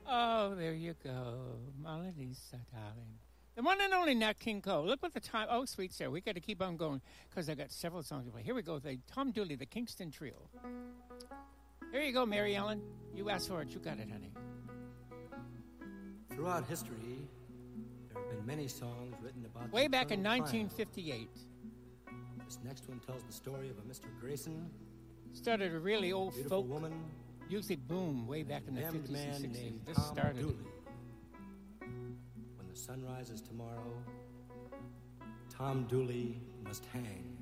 Oh, there you go. Mona Lisa, darling. The one and only Nat King Cole. Look what the time. Oh, sweet Sarah. We got to keep on going because I got several songs to play. Here we go. The Tom Dooley, the Kingston Trio. Here you go, Mary Ellen. You asked for it. You got it, honey. Throughout history, there have been many songs written about way back in 1958. This next one tells the story of a Mr. Grayson. Started a really old folk woman, music boom way back in the 50s and 60s. This started. Dooley. When the sun rises tomorrow, Tom Dooley must hang.